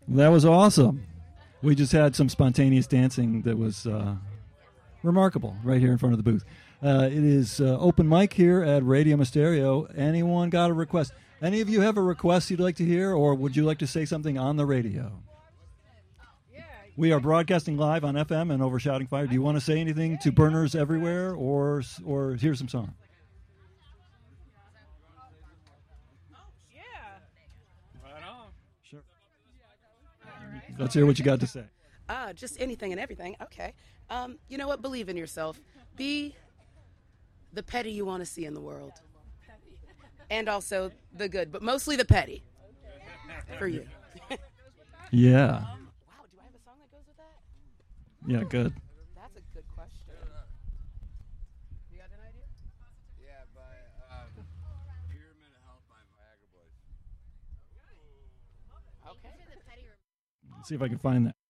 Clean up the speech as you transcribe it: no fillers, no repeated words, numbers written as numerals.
That was awesome. We just had some spontaneous dancing that was remarkable right here in front of the booth. It is open mic here at Radio Mysterio. Anyone got a request? Any of you have a request you'd like to hear, or would you like to say something on the radio? We are broadcasting live on FM and over Shouting Fire. Do you want to say anything to burners everywhere, or here's some song? Sure. Let's hear what you got to say. Just anything and everything. Okay. You know what? Believe in yourself. Be the petty you want to see in the world. And also the good, but mostly the petty. For you. Yeah. Wow, do I have a song that goes with that? Yeah, good. That's a good question. You got an idea? Yeah, by Pyramid of Health by Viagra Boys. Okay. Let's see if I can find that.